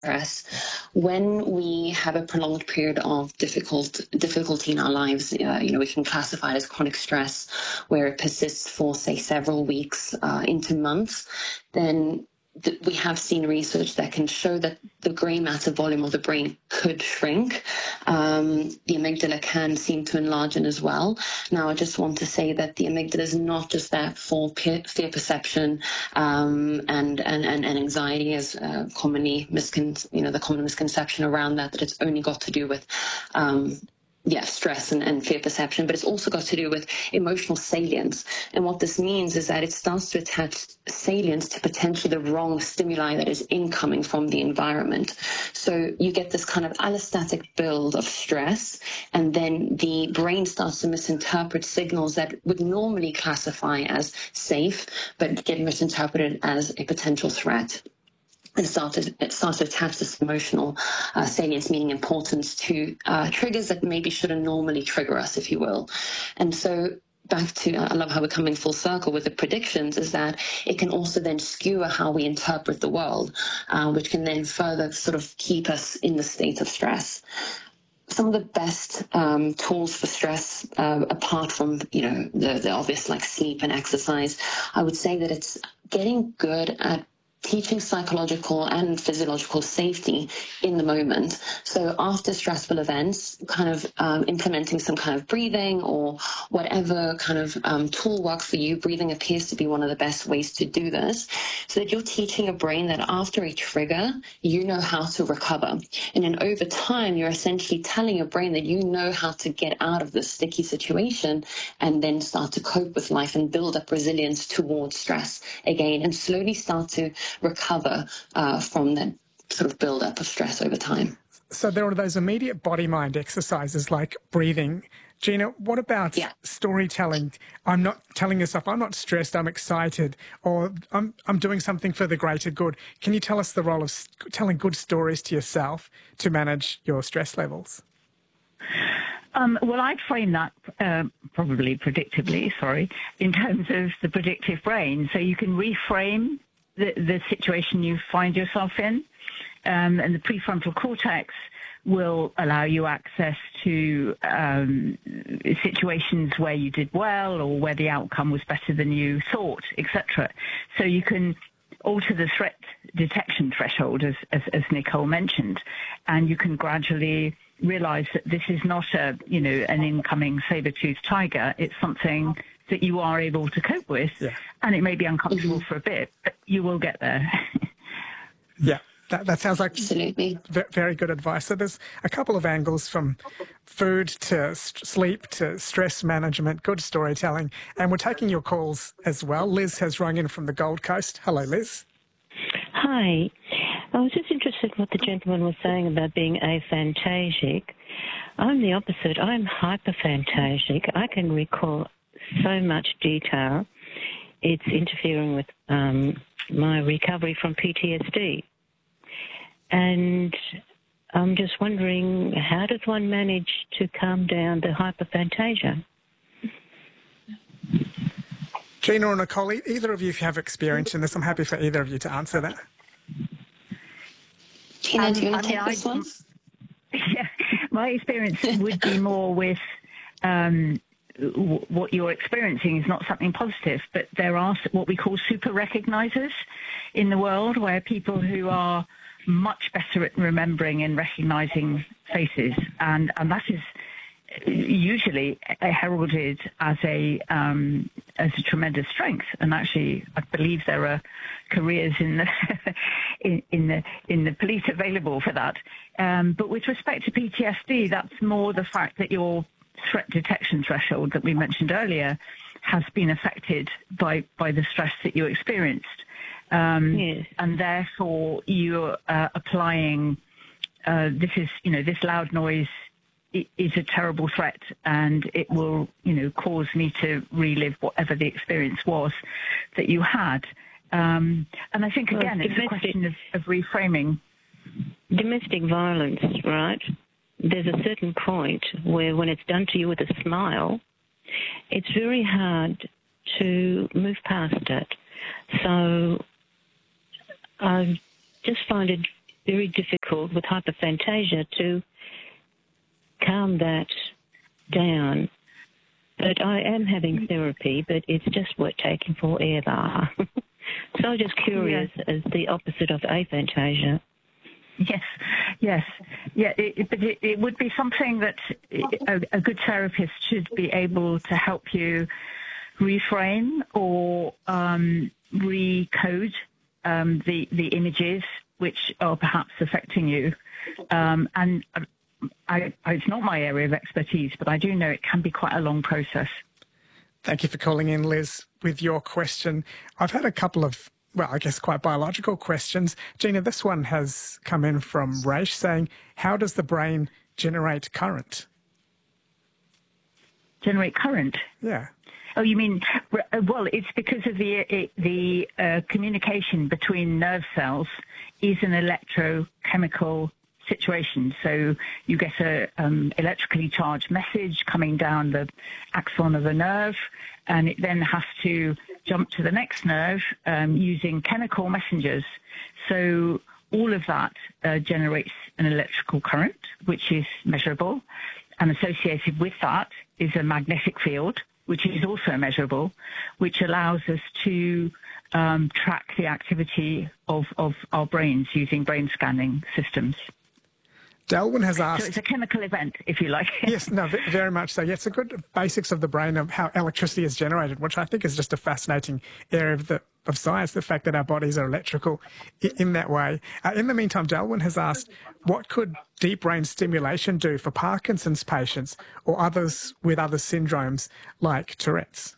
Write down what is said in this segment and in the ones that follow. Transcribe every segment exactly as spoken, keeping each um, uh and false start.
stress. When we have a prolonged period of difficult difficulty in our lives, uh, you know, we can classify it as chronic stress, where it persists for, say, several weeks uh, into months, then th- we have seen research that can show that the grey matter volume of the brain could shrink. Um, the amygdala can seem to enlarge in as well. Now, I just want to say that the amygdala is not just there for peer, fear perception um, and, and, and, and anxiety, as uh, commonly miscon- you know, the common misconception around that, that it's only got to do with um, yeah, stress and, and fear perception, but it's also got to do with emotional salience. And what this means is that it starts to attach salience to potentially the wrong stimuli that is incoming from the environment. So you get this kind of allostatic build of stress, and then the brain starts to misinterpret signals that would normally classify as safe, but get misinterpreted as a potential threat. And started, it starts to attach this emotional uh, salience, meaning importance, to uh, triggers that maybe shouldn't normally trigger us, if you will. And so back to, I love how we're coming full circle with the predictions, is that it can also then skewer how we interpret the world, uh, which can then further sort of keep us in the state of stress. Some of the best um, tools for stress, uh, apart from, you know, the, the obvious like sleep and exercise, I would say that it's getting good at teaching psychological and physiological safety in the moment. So after stressful events, kind of um, implementing some kind of breathing or whatever kind of um, tool works for you. Breathing appears to be one of the best ways to do this, so that you're teaching a brain that after a trigger, you know how to recover. And then over time, you're essentially telling your brain that you know how to get out of this sticky situation and then start to cope with life and build up resilience towards stress again, and slowly start to recover uh, from that sort of build-up of stress over time. So there are those immediate body-mind exercises like breathing. Gina, what about yeah. storytelling? I'm not telling yourself, I'm not stressed, I'm excited, or I'm, I'm doing something for the greater good. Can you tell us the role of telling good stories to yourself to manage your stress levels? Um, well, I'd frame that uh, probably predictably, sorry, in terms of the predictive brain. So you can reframe the, the situation you find yourself in, um, and the prefrontal cortex will allow you access to um, situations where you did well or where the outcome was better than you thought, et cetera. So you can alter the threat detection threshold, as, as, as Nicole mentioned, and you can gradually realize that this is not a, you know, an incoming saber-toothed tiger. It's something that you are able to cope with, yeah. and it may be uncomfortable mm-hmm. for a bit, but you will get there. yeah, that, that sounds like absolutely very good advice. So there's a couple of angles, from food to st- sleep to stress management, good storytelling, and we're taking your calls as well. Liz has rung in from the Gold Coast. Hello, Liz. Hi. I was just interested in what the gentleman was saying about being aphantasic. I'm the opposite. I'm hyperphantasic. I can recall so much detail. It's interfering with um, my recovery from P T S D. And I'm just wondering, how does one manage to calm down the hyperphantasia? Gina or Nicole, either of you, if you have experience in this, I'm happy for either of you to answer that. Gina, um, do you want to I mean, take this one? Yeah, my experience would be more with um, w- what you're experiencing is not something positive, but there are what we call super recognizers in the world, where people who are much better at remembering and recognizing faces, and, and that is usually heralded as a um, as a tremendous strength. And actually, I believe there are careers in the in, in the in the police available for that. Um, but with respect to P T S D, that's more the fact that your threat detection threshold that we mentioned earlier has been affected by by the stress that you experienced, um, yes. and therefore you're uh, applying. Uh, this is you know this loud noise is a terrible threat, and it will, you know, cause me to relive whatever the experience was that you had. Um, and I think, again, well, it's domestic, a question of, of reframing. Domestic violence, right? There's a certain point where when it's done to you with a smile, it's very hard to move past it. So I just find it very difficult with hyperphantasia to calm that down. But I am having therapy, but it's just worth taking forever. So I'm just curious, yes. as the opposite of aphantasia. Yes, yes, yeah. It, it, but it, it would be something that a, a good therapist should be able to help you reframe or um, recode um, the the images which are perhaps affecting you. Um, and I, I, it's not my area of expertise, but I do know it can be quite a long process. Thank you for calling in, Liz, with your question. I've had a couple of, well, I guess quite biological questions. Gina, this one has come in from Raish saying, how does the brain generate current? Generate current? Yeah. Oh, you mean, well, it's because of the the uh, communication between nerve cells is an electrochemical situation. So you get a um, electrically charged message coming down the axon of the nerve, and it then has to jump to the next nerve um, using chemical messengers. So all of that uh, generates an electrical current, which is measurable, and associated with that is a magnetic field, which is also measurable, which allows us to um, track the activity of, of our brains using brain scanning systems. Delwyn has asked... So it's a chemical event, if you like. Yes, no, very much so. Yeah, it's a good basics of the brain, of how electricity is generated, which I think is just a fascinating area of the of science, the fact that our bodies are electrical in, in that way. Uh, in the meantime, Delwyn has asked, what could deep brain stimulation do for Parkinson's patients or others with other syndromes like Tourette's?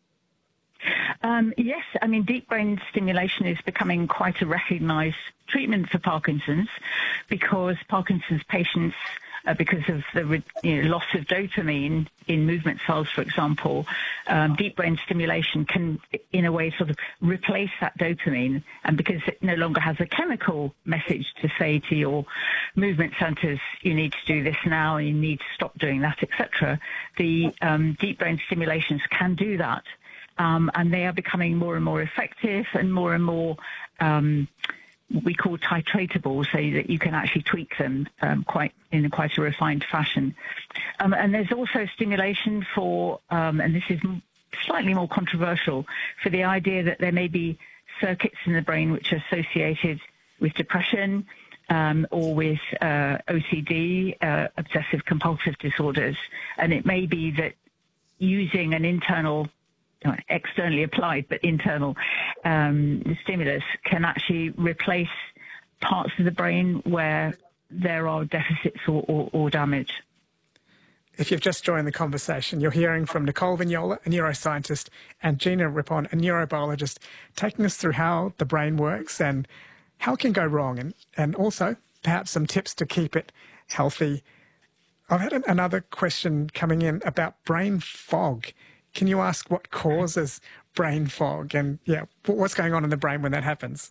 Um, yes, I mean, deep brain stimulation is becoming quite a recognised treatment for Parkinson's because Parkinson's patients, uh, because of the you know, loss of dopamine in movement cells, for example, um, deep brain stimulation can, in a way, sort of replace that dopamine. And because it no longer has a chemical message to say to your movement centres, you need to do this now, you need to stop doing that, et cetera, the um, deep brain stimulations can do that. Um, and they are becoming more and more effective and more and more um, we call titratable, so that you can actually tweak them um, quite in quite a refined fashion. Um, and there's also stimulation for, um, and this is slightly more controversial, for the idea that there may be circuits in the brain which are associated with depression um, or with uh, O C D, uh, obsessive compulsive disorders. And it may be that using an internal externally applied but internal um, stimulus can actually replace parts of the brain where there are deficits or, or, or damage. If you've just joined the conversation, you're hearing from Nicole Vignola, a neuroscientist, and Gina Rippon, a neurobiologist, taking us through how the brain works and how it can go wrong, and, and also perhaps some tips to keep it healthy. I've had an, another question coming in about brain fog. Can you ask what causes brain fog and, yeah, what's going on in the brain when that happens?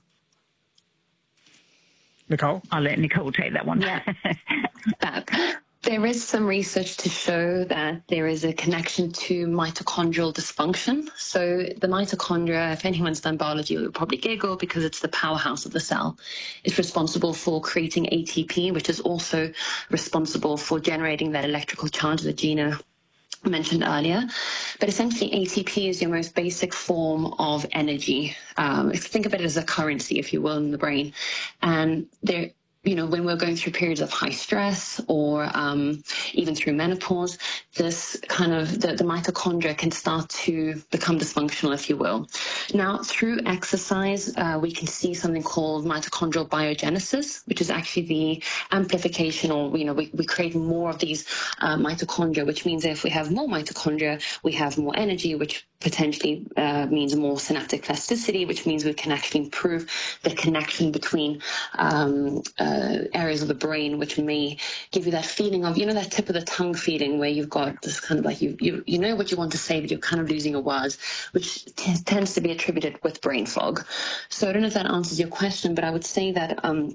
Nicole? I'll let Nicole take that one. Yeah. There is some research to show that there is a connection to mitochondrial dysfunction. So the mitochondria, if anyone's done biology, will probably giggle because it's the powerhouse of the cell. It's responsible for creating A T P, which is also responsible for generating that electrical charge that Gina mentioned earlier. But essentially, A T P is your most basic form of energy. Um, think of it as a currency, if you will, in the brain. And there, you know, when we're going through periods of high stress or um, even through menopause, this kind of, the, the mitochondria can start to become dysfunctional, if you will. Now, through exercise, uh, we can see something called mitochondrial biogenesis, which is actually the amplification, or, you know, we, we create more of these uh, mitochondria, which means that if we have more mitochondria, we have more energy, which potentially uh, means more synaptic plasticity, which means we can actually improve the connection between um, uh, areas of the brain, which may give you that feeling of, you know, that tip of the tongue feeling where you've got this kind of like, you you, you know what you want to say, but you're kind of losing your words, which t- tends to be attributed with brain fog. So I don't know if that answers your question, but I would say that um,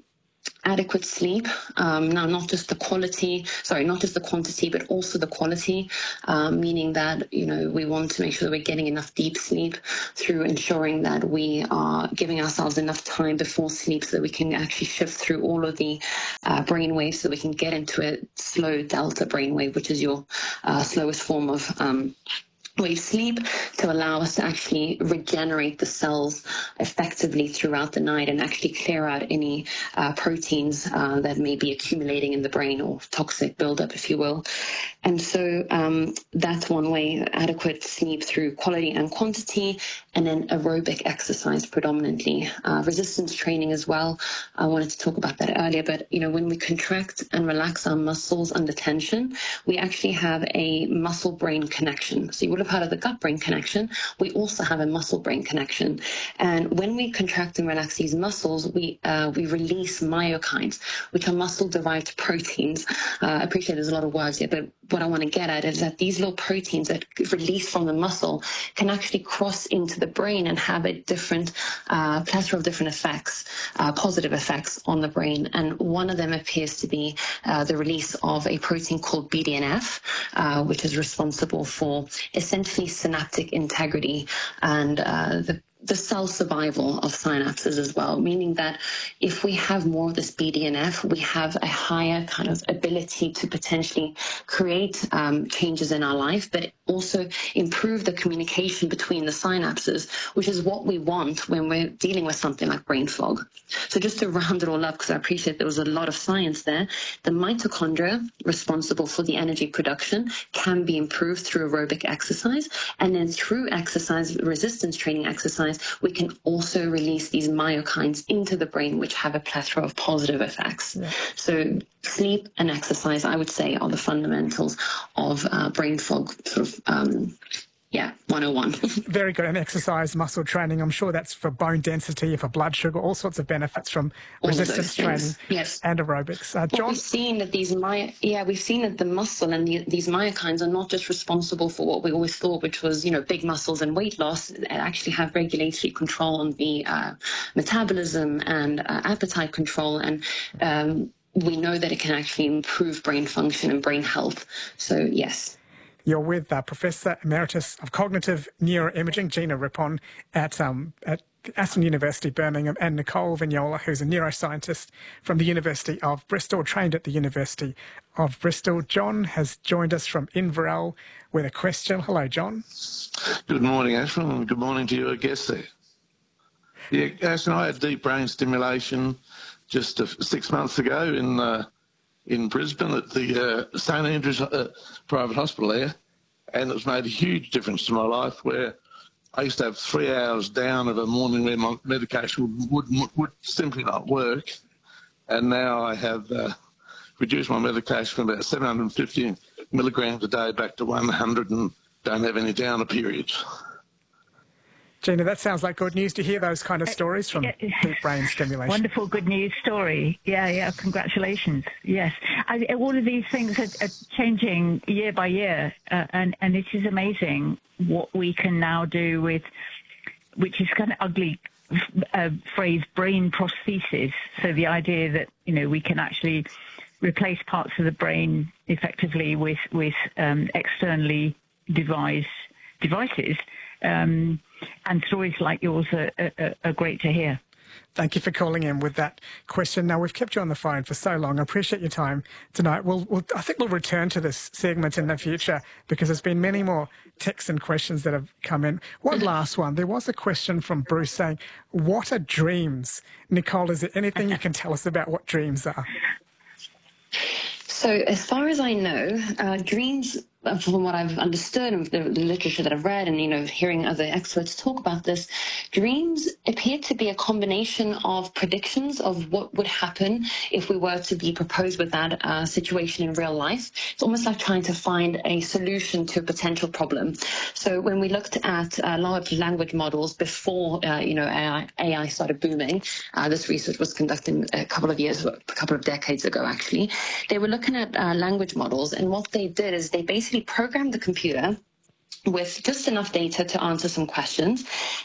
adequate sleep. Um, now, not just the quality, sorry, not just the quantity, but also the quality, um, meaning that, you know, we want to make sure that we're getting enough deep sleep through ensuring that we are giving ourselves enough time before sleep so that we can actually shift through all of the uh, brain waves so we can get into a slow delta brainwave, which is your uh, slowest form of um, wave sleep, to allow us to actually regenerate the cells effectively throughout the night and actually clear out any uh, proteins uh, that may be accumulating in the brain, or toxic buildup, if you will. And so um, that's one way, adequate sleep through quality and quantity, and then aerobic exercise predominantly. Uh, resistance training as well. I wanted to talk about that earlier, but you know, when we contract and relax our muscles under tension, we actually have a muscle-brain connection. So you would have heard of the gut-brain connection. We also have a muscle-brain connection. And when we contract and relax these muscles, we uh, we release myokines, which are muscle-derived proteins. Uh, I appreciate there's a lot of words here, but what I want to get at is that these little proteins that release from the muscle can actually cross into the brain and have a different uh, plethora of different effects, uh, positive effects on the brain. And one of them appears to be uh, the release of a protein called B D N F, uh, which is responsible for essentially synaptic integrity and uh, the the cell survival of synapses as well, meaning that if we have more of this B D N F, we have a higher kind of ability to potentially create um, changes in our life, but also improve the communication between the synapses, which is what we want when we're dealing with something like brain fog. So just to round it all up, because I appreciate there was a lot of science there, the mitochondria responsible for the energy production can be improved through aerobic exercise, and then through exercise, resistance training exercise, we can also release these myokines into the brain, which have a plethora of positive effects. Yeah. So sleep and exercise, I would say, are the fundamentals of uh, brain fog, sort of, um, yeah, one oh one. Very good. And exercise, muscle training, I'm sure that's for bone density, for blood sugar, all sorts of benefits from all resistance training, yes, and aerobics. Uh, John? Well, we've seen that these my yeah, we've seen that the muscle and the, these myokines are not just responsible for what we always thought, which was, you know, big muscles and weight loss. They actually have regulatory control on the uh, metabolism and uh, appetite control, and um, we know that it can actually improve brain function and brain health. So yes. You're with uh, Professor Emeritus of Cognitive Neuroimaging, Gina Rippon, at, um, at Aston University, Birmingham, and Nicole Vignola, who's a neuroscientist from the University of Bristol, trained at the University of Bristol. John has joined us from Inverell with a question. Hello, John. Good morning, Ashwin, and good morning to your guest there. Yeah, Ashwin, I had deep brain stimulation just uh, six months ago in uh, in Brisbane at the uh, Saint Andrews uh, private hospital there, and it's made a huge difference to my life, where I used to have three hours down of a morning where my medication would, would, would simply not work, and now I have uh, reduced my medication from about seven hundred fifty milligrams a day back to one hundred and don't have any downer periods. Gina, that sounds like good news to hear those kind of stories from deep brain stimulation. Wonderful good news story. Yeah, yeah, congratulations. Yes. I, all of these things are, are changing year by year, uh, and, and it is amazing what we can now do with, which is kind of ugly uh, phrase, brain prosthesis. So the idea that, you know, we can actually replace parts of the brain effectively with, with um, externally devised devices. Um, and stories like yours are, are, are great to hear. Thank you for calling in with that question. Now, we've kept you on the phone for so long. I appreciate your time tonight. We'll, we'll, I think we'll return to this segment in the future, because there's been many more texts and questions that have come in. One last one. There was a question from Bruce saying, what are dreams? Nicole, is there anything you can tell us about what dreams are? So as far as I know, uh, dreams, from what I've understood of the, the literature that I've read and, you know, hearing other experts talk about this, dreams appear to be a combination of predictions of what would happen if we were to be proposed with that uh, situation in real life. It's almost like trying to find a solution to a potential problem. So when we looked at uh, large language models before, uh, you know, A I, A I started booming, uh, this research was conducted a couple of years, a couple of decades ago, actually. They were looking at uh, language models, and what they did is they basically programmed the computer with just enough data to answer some questions,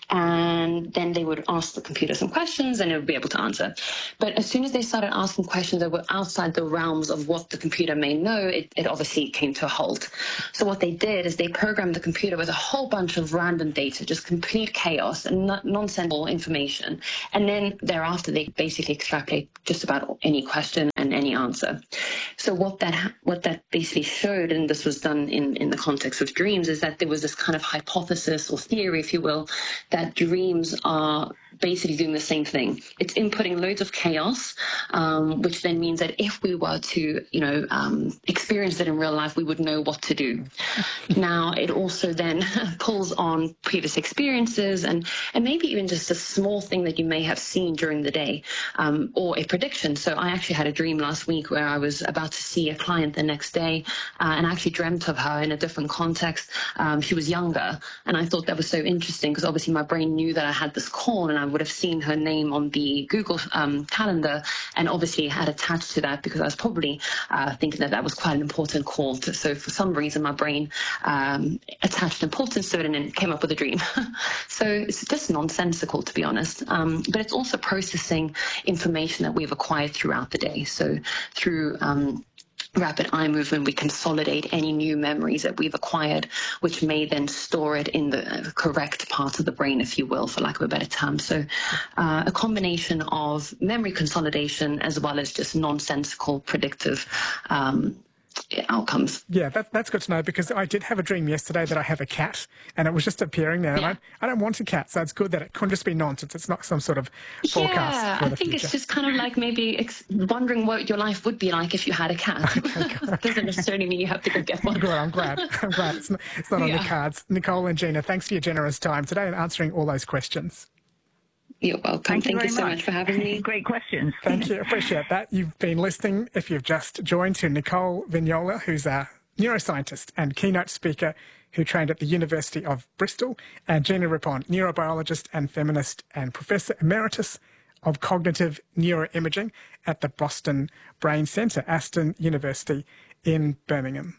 and then they would ask the computer some questions and it would be able to answer. But as soon as they started asking questions that were outside the realms of what the computer may know, it, it obviously came to a halt. So what they did is they programmed the computer with a whole bunch of random data, just complete chaos and non- nonsensical information. And then thereafter, they basically extrapolate just about any question and any answer. So what that what that basically showed, and this was done in, in the context of dreams, is that there was this kind of hypothesis or theory, if you will, that dreams are basically doing the same thing. It's inputting loads of chaos, um, which then means that if we were to, you know, um, experience it in real life, we would know what to do. Now, it also then pulls on previous experiences and, and maybe even just a small thing that you may have seen during the day, um, or a prediction. So I actually had a dream last week where I was about to see a client the next day, uh, and I actually dreamt of her in a different context. Um, she was younger, and I thought that was so interesting because obviously my brain knew that I had this call, and I would have seen her name on the Google um, calendar, and obviously had attached to that because I was probably uh, thinking that that was quite an important call. To, so for some reason, my brain um, attached importance to it and then came up with a dream. So it's just nonsensical, to be honest. Um, but it's also processing information that we've acquired throughout the day. So through um, rapid eye movement, we consolidate any new memories that we've acquired, which may then store it in the correct part of the brain, if you will, for lack of a better term. So uh, a combination of memory consolidation as well as just nonsensical predictive um, outcomes. Yeah, that, that's good to know, because I did have a dream yesterday that I have a cat and it was just appearing there. Yeah. And I, I don't want a cat, so it's good that it couldn't just be nonsense. It's not some sort of forecast Yeah, for I the think future. it's just kind of like maybe ex- wondering what your life would be like if you had a cat. Doesn't necessarily mean you have to go get one. Good, I'm glad. I'm glad it's not, it's not on Yeah. the cards. Nicole and Gina, thanks for your generous time today and answering all those questions. You're welcome. Thank you Thank you very so much. much for having me. Great questions. Thank you. Appreciate that. You've been listening, if you've just joined, to Nicole Vignola, who's a neuroscientist and keynote speaker who trained at the University of Bristol, and Gina Rippon, neurobiologist and feminist and Professor Emeritus of Cognitive Neuroimaging at the Boston Brain Centre, Aston University in Birmingham.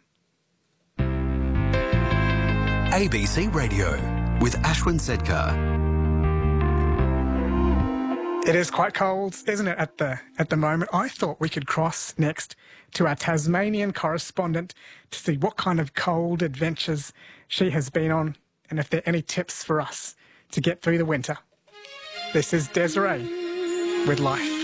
A B C Radio with Ashwin Sedkar. It is quite cold, isn't it, at the at the moment? I thought we could cross next to our Tasmanian correspondent to see what kind of cold adventures she has been on and if there are any tips for us to get through the winter. This is Desiree with Life.